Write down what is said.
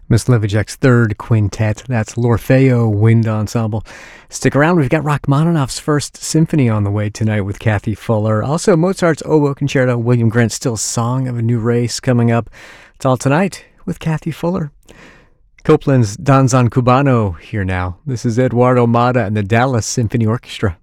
Myslevich's third quintet. That's l'Orfeo Wind Ensemble. Stick around, we've got Rachmaninoff's First Symphony on the way tonight with Kathy Fuller. Also, Mozart's Oboe Concerto, William Grant Still's Song of a New Race coming up. It's all tonight with Kathy Fuller. Copland's Danzan Cubano here now. This is Eduardo Mata and the Dallas Symphony Orchestra.